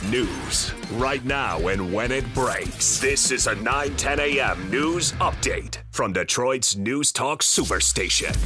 News right now and when it breaks. This is a 9:10 a.m. news update from Detroit's News Talk Superstation.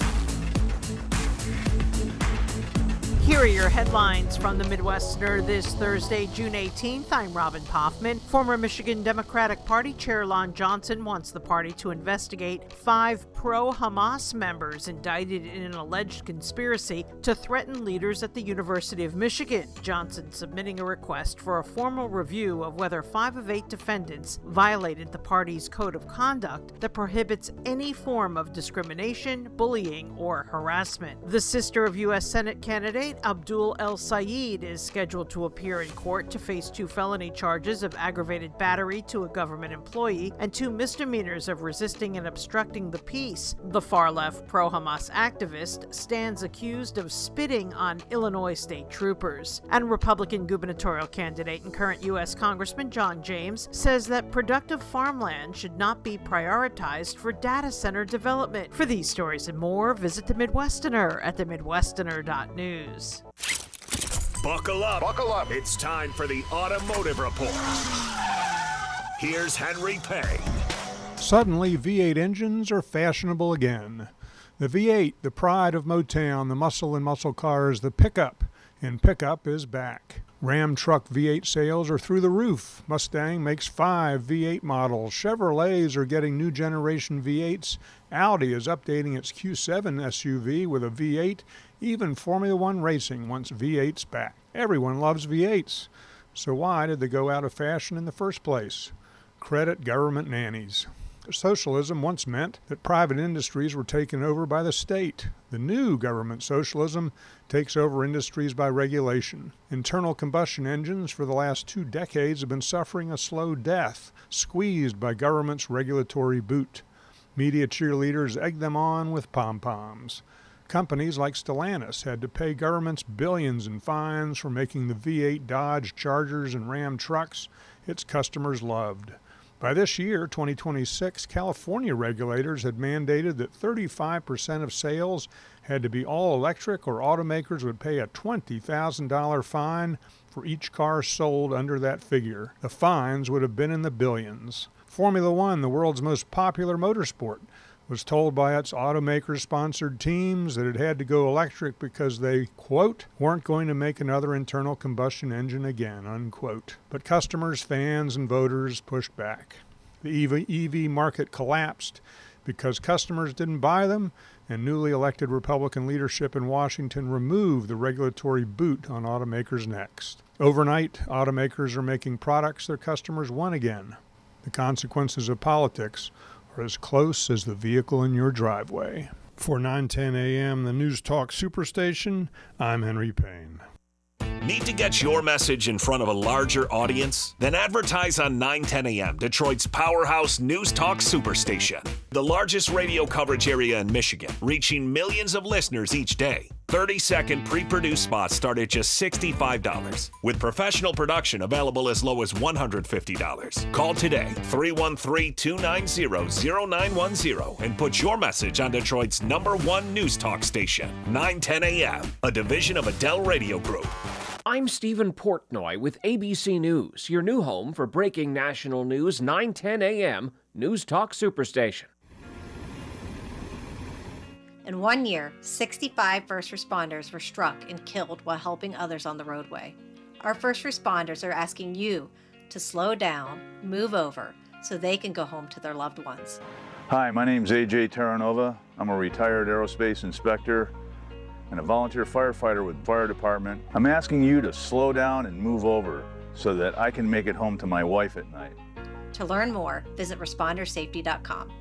Here are your headlines from the Midwesterner this Thursday, June 18th. I'm Robin Poffman. Former Michigan Democratic Party Chair Lon Johnson wants the party to investigate 5 pro-Hamas members indicted in an alleged conspiracy to threaten leaders at the University of Michigan. Johnson submitting a request for a formal review of whether 5 of 8 defendants violated the party's code of conduct that prohibits any form of discrimination, bullying, or harassment. The sister of U.S. Senate candidate Abdul El Sayed is scheduled to appear in court to face 2 felony charges of aggravated battery to a government employee and 2 misdemeanors of resisting and obstructing the peace. The far-left pro-Hamas activist stands accused of spitting on Illinois state troopers. And Republican gubernatorial candidate and current U.S. Congressman John James says that productive farmland should not be prioritized for data center development. For these stories and more, visit the Midwesterner at themidwesterner.news. Buckle up. Buckle up. It's time for the Automotive Report. Here's Henry Payne. Suddenly, V8 engines are fashionable again. The V8, the pride of Motown, the muscle in muscle cars, the pickup in pickup is back. Ram truck V8 sales are through the roof. Mustang makes 5 V8 models. Chevrolets are getting new generation V8s. Audi is updating its Q7 SUV with a V8. Even Formula One racing wants V8s back. Everyone loves V8s. So why did they go out of fashion in the first place? Credit government nannies. Socialism once meant that private industries were taken over by the state. The new government socialism takes over industries by regulation. Internal combustion engines for the last 2 decades have been suffering a slow death, squeezed by government's regulatory boot. Media cheerleaders egg them on with pom-poms. Companies like Stellantis had to pay governments billions in fines for making the V8 Dodge Chargers and Ram trucks its customers loved. By this year, 2026, California regulators had mandated that 35% of sales had to be all electric, or automakers would pay a $20,000 fine for each car sold under that figure. The fines would have been in the billions. Formula One, the world's most popular motorsport, was told by its automaker-sponsored teams that it had to go electric because they, quote, weren't going to make another internal combustion engine again, unquote. But customers, fans, and voters pushed back. The EV market collapsed because customers didn't buy them, and newly elected Republican leadership in Washington removed the regulatory boot on automakers' necks. Overnight, automakers are making products their customers want again. The consequences of politics are as close as the vehicle in your driveway. For 9:10 a.m., the News Talk Superstation, I'm Henry Payne. Need to get your message in front of a larger audience? Then advertise on 9:10 a.m., Detroit's powerhouse News Talk Superstation. The largest radio coverage area in Michigan, reaching millions of listeners each day. 30-second pre-produced spots start at just $65, with professional production available as low as $150. Call today, 313-290-0910, and put your message on Detroit's #1 news talk station, 910 AM, a division of Adele Radio Group. I'm Stephen Portnoy with ABC News, your new home for breaking national news, 9:10 a.m. News Talk Superstation. In 1 year, 65 first responders were struck and killed while helping others on the roadway. Our first responders are asking you to slow down, move over, so they can go home to their loved ones. Hi, my name's AJ Terranova. I'm a retired aerospace inspector and a volunteer firefighter with the fire department. I'm asking you to slow down and move over so that I can make it home to my wife at night. To learn more, visit ResponderSafety.com.